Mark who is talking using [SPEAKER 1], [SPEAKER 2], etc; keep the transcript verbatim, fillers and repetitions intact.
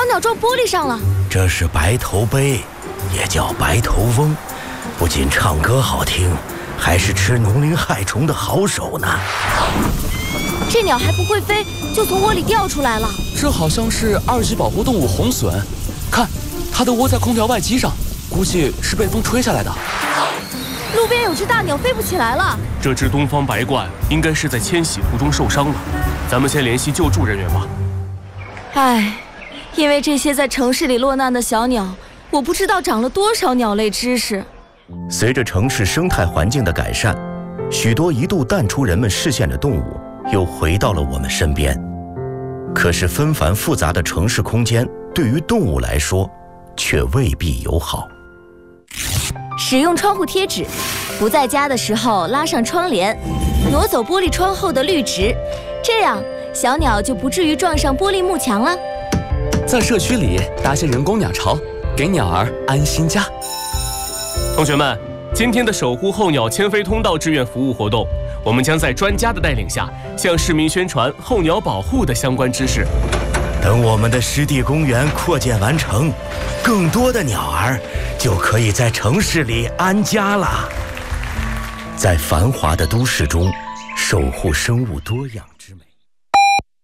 [SPEAKER 1] 鸟撞玻璃上了。
[SPEAKER 2] 这是白头鹎，也叫白头翁，不仅唱歌好听，还是吃农林害虫的好手呢。
[SPEAKER 1] 这鸟还不会飞，就从窝里掉出来了。
[SPEAKER 3] 这好像是二级保护动物红隼，看，它的窝在空调外机上，估计是被风吹下来的。
[SPEAKER 1] 路边有只大鸟飞不起来了。
[SPEAKER 4] 这只东方白鹳应该是在迁徙途中受伤了，咱们先联系救助人员吧。
[SPEAKER 1] 唉，因为这些在城市里落难的小鸟，我不知道长了多少鸟类知识。
[SPEAKER 2] 随着城市生态环境的改善，许多一度淡出人们视线的动物又回到了我们身边。可是纷繁复杂的城市空间对于动物来说却未必友好。
[SPEAKER 1] 使用窗户贴纸，不在家的时候拉上窗帘，挪走玻璃窗后的绿植，这样小鸟就不至于撞上玻璃幕墙了。
[SPEAKER 3] 在社区里搭些人工鸟巢，给鸟儿安心家。
[SPEAKER 4] 同学们，今天的守护候鸟迁飞通道志愿服务活动，我们将在专家的带领下，向市民宣传候鸟保护的相关知识。
[SPEAKER 2] 等我们的湿地公园扩建完成，更多的鸟儿就可以在城市里安家了。在繁华的都市中，守护生物多样。